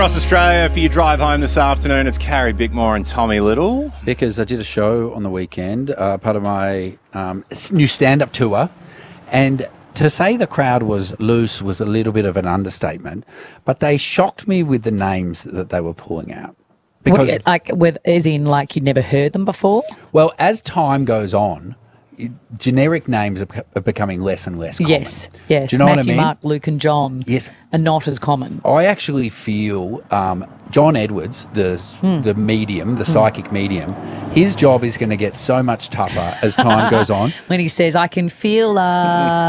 Across Australia for your drive home this afternoon, it's Carrie Bickmore and Tommy Little. Because I did a show on the weekend, part of my new stand-up tour, and to say the crowd was loose was a little bit of an understatement, but they shocked me with the names that they were pulling out. Because, as in you'd never heard them before? Well, as time goes on, generic names are becoming less and less common. Yes. Do you know Matthew, what I mean? Mark, Luke and John are not as common. I actually feel John Edwards, the medium, the psychic medium, his job is going to get so much tougher as time goes on. When he says, I can feel...